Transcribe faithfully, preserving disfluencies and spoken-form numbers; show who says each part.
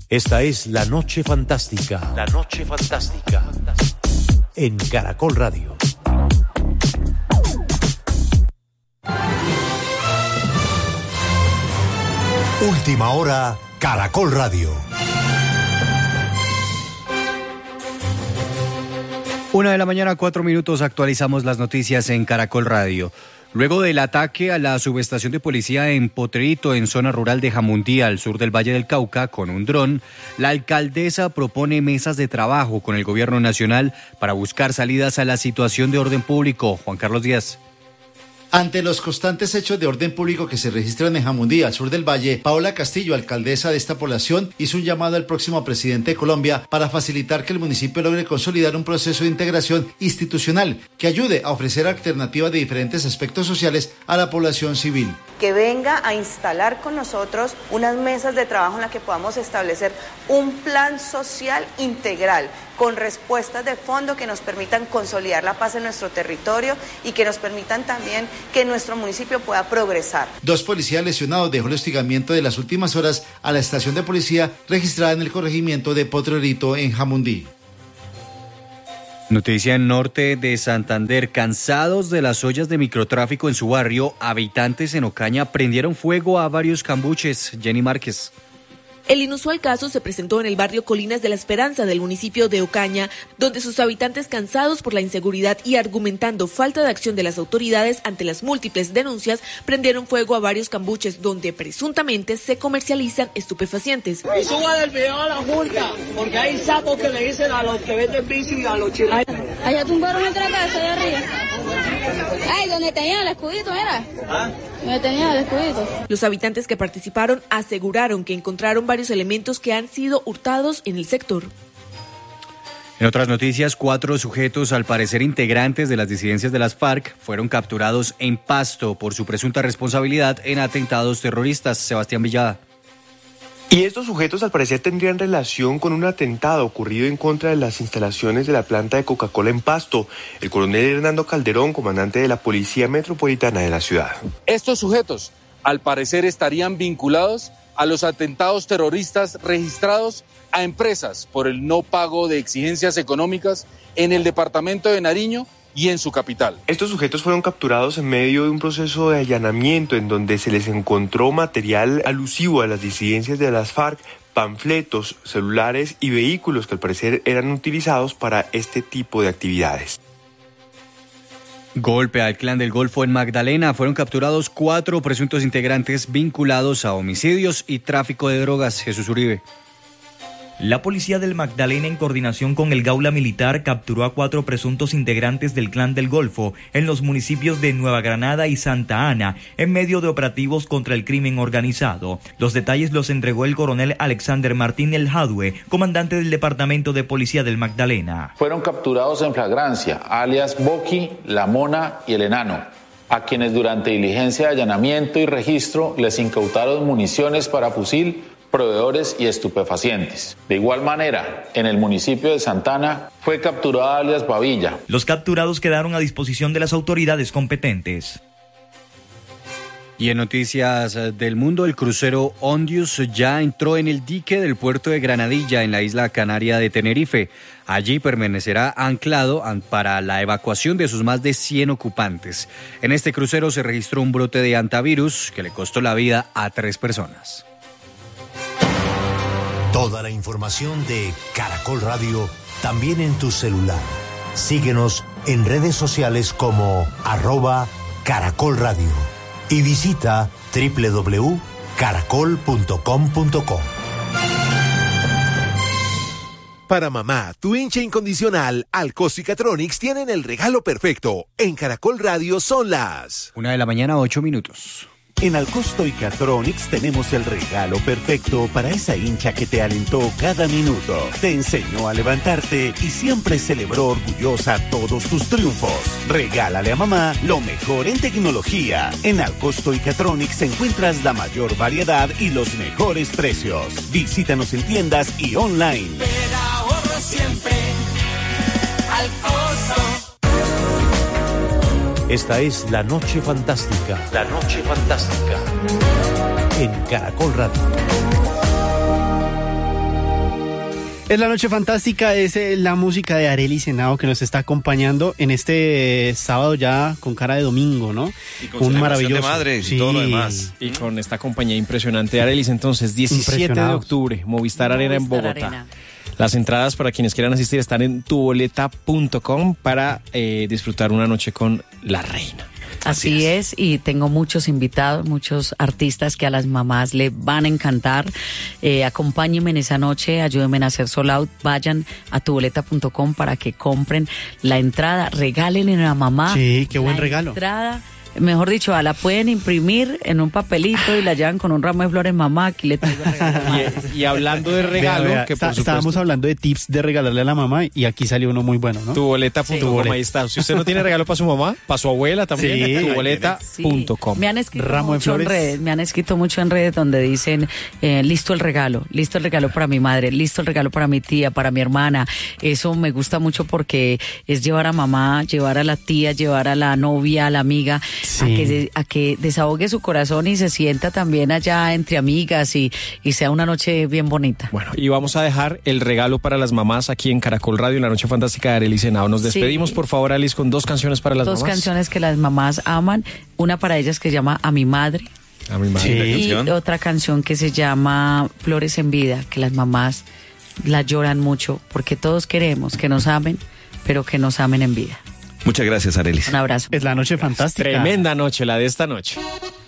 Speaker 1: Esta es La Noche Fantástica. La Noche Fantástica. En Caracol Radio. Última hora, Caracol Radio.
Speaker 2: Una de la mañana, cuatro minutos, actualizamos las noticias en Caracol Radio. Luego del ataque a la subestación de policía en Potrerito, en zona rural de Jamundí, al sur del Valle del Cauca, con un dron, la alcaldesa propone mesas de trabajo con el gobierno nacional para buscar salidas a la situación de orden público. Juan Carlos Díaz.
Speaker 3: Ante los constantes hechos de orden público que se registran en Jamundí, al sur del Valle, Paola Castillo, alcaldesa de esta población, hizo un llamado al próximo presidente de Colombia para facilitar que el municipio logre consolidar un proceso de integración institucional que ayude a ofrecer alternativas de diferentes aspectos sociales a la población civil.
Speaker 4: Que venga a instalar con nosotros unas mesas de trabajo en las que podamos establecer un plan social integral con respuestas de fondo que nos permitan consolidar la paz en nuestro territorio y que nos permitan también que nuestro municipio pueda progresar.
Speaker 3: Dos policías lesionados dejó el hostigamiento de las últimas horas a la estación de policía registrada en el corregimiento de Potrerito en Jamundí.
Speaker 2: Noticia en norte de Santander. Cansados de las ollas de microtráfico en su barrio, habitantes en Ocaña prendieron fuego a varios cambuches. Jenny Márquez.
Speaker 5: El inusual caso se presentó en el barrio Colinas de la Esperanza del municipio de Ocaña, donde sus habitantes, cansados por la inseguridad y argumentando falta de acción de las autoridades ante las múltiples denuncias, prendieron fuego a varios cambuches donde presuntamente se comercializan estupefacientes.
Speaker 6: Y suban el video a la multa, porque hay sapos que le dicen a los que venden bici y a los chilenos.
Speaker 7: Allá tumbaron otra casa allá arriba. Ay, donde tenían el escudito, era. ¿Ah? Donde tenían el escudito.
Speaker 5: Los habitantes que participaron aseguraron que encontraron varios elementos que han sido hurtados en el sector.
Speaker 2: En otras noticias, cuatro sujetos, al parecer integrantes de las disidencias de las FARC, fueron capturados en Pasto por su presunta responsabilidad en atentados terroristas. Sebastián Villada.
Speaker 8: Y estos sujetos al parecer tendrían relación con un atentado ocurrido en contra de las instalaciones de la planta de Coca-Cola en Pasto. El coronel Hernando Calderón, comandante de la Policía Metropolitana de la ciudad.
Speaker 9: Estos sujetos al parecer estarían vinculados a los atentados terroristas registrados a empresas por el no pago de exigencias económicas en el departamento de Nariño y en su capital.
Speaker 8: Estos sujetos fueron capturados en medio de un proceso de allanamiento en donde se les encontró material alusivo a las disidencias de las FARC, panfletos, celulares y vehículos que al parecer eran utilizados para este tipo de actividades.
Speaker 2: Golpe al Clan del Golfo en Magdalena. Fueron capturados cuatro presuntos integrantes vinculados a homicidios y tráfico de drogas. Jesús Uribe.
Speaker 10: La policía del Magdalena, en coordinación con el Gaula Militar, capturó a cuatro presuntos integrantes del Clan del Golfo en los municipios de Nueva Granada y Santa Ana, en medio de operativos contra el crimen organizado. Los detalles los entregó el coronel Alexander Martín El Jadue, comandante del Departamento de Policía del Magdalena.
Speaker 11: Fueron capturados en flagrancia, alias Boqui, La Mona y El Enano, a quienes durante diligencia de allanamiento y registro les incautaron municiones para fusil, proveedores y estupefacientes. De igual manera, en el municipio de Santana fue capturada alias Babilla.
Speaker 10: Los capturados quedaron a disposición de las autoridades competentes.
Speaker 2: Y en noticias del mundo, el crucero Ondius ya entró en el dique del puerto de Granadilla, en la isla canaria de Tenerife. Allí permanecerá anclado para la evacuación de sus más de cien ocupantes. En este crucero se registró un brote de hantavirus que le costó la vida a tres personas.
Speaker 1: Toda la información de Caracol Radio también en tu celular. Síguenos en redes sociales como arroba Caracol Radio y visita doble u doble u doble u punto caracol punto com punto co.
Speaker 12: Para mamá, tu hincha incondicional, Alcosto y Catronics tienen el regalo perfecto. En Caracol Radio son las
Speaker 2: Una de la mañana, ocho minutos.
Speaker 13: En Alcosto y Catronics tenemos el regalo perfecto para esa hincha que te alentó cada minuto, te enseñó a levantarte y siempre celebró orgullosa todos tus triunfos. Regálale a mamá lo mejor en tecnología. En Alcosto y Catronics encuentras la mayor variedad y los mejores precios. Visítanos en tiendas y online.
Speaker 14: Pero ahorro siempre Alcosto.
Speaker 1: Esta es La Noche Fantástica.
Speaker 15: La Noche Fantástica.
Speaker 1: En Caracol Radio.
Speaker 15: Es la noche fantástica, es eh, la música de Arelis Henao que nos está acompañando en este eh, sábado ya con cara de domingo, ¿no?
Speaker 16: Y con un maravilloso de madres
Speaker 15: sí.
Speaker 16: y todo lo demás.
Speaker 17: Y con esta compañía impresionante de Arelis, entonces, diecisiete de octubre, Movistar Arena en Bogotá. Arena. Las entradas para quienes quieran asistir están en tu boleta punto com para eh, disfrutar una noche con la reina.
Speaker 18: Así, Así es. es, y tengo muchos invitados, muchos artistas que a las mamás le van a encantar. Eh, acompáñenme en esa noche, ayúdenme a hacer sold out, vayan a tu boleta punto com para que compren la entrada, regálenle a la mamá.
Speaker 15: Sí, qué buen
Speaker 18: la
Speaker 15: regalo.
Speaker 18: Entrada. Mejor dicho, la pueden imprimir en un papelito y la llevan con un ramo de flores, mamá, aquí le traigo regalo.
Speaker 17: y, y hablando de regalo, vea, vea,
Speaker 15: que
Speaker 17: está,
Speaker 15: por estábamos hablando de tips de regalarle a la mamá y aquí salió uno muy bueno, ¿no?
Speaker 17: tu boleta punto com,
Speaker 15: sí.
Speaker 17: ahí está. Si usted no tiene regalo para su mamá, para su abuela también, sí. tu boleta punto com.
Speaker 18: Sí. Me han escrito ramo mucho en redes, me han escrito mucho en redes donde dicen, eh, listo el regalo, listo el regalo para mi madre, listo el regalo para mi tía, para mi hermana. Eso me gusta mucho porque es llevar a mamá, llevar a la tía, llevar a la novia, a la amiga, sí. a que se, a que desahogue su corazón y se sienta también allá entre amigas y, y sea una noche bien bonita.
Speaker 17: Bueno, y vamos a dejar el regalo para las mamás aquí en Caracol Radio en la noche fantástica de Arelis Henao. Nos despedimos, sí. por favor, Alice, con dos canciones para las
Speaker 18: dos
Speaker 17: mamás.
Speaker 18: Dos canciones que las mamás aman, una para ellas que se llama A mi madre.
Speaker 17: A mi madre.
Speaker 18: Sí. Y otra canción que se llama Flores en vida, que las mamás la lloran mucho porque todos queremos que nos amen, pero que nos amen en vida.
Speaker 16: Muchas gracias, Arelis.
Speaker 18: Un abrazo.
Speaker 15: Es la noche fantástica.
Speaker 17: Tremenda noche, la de esta noche.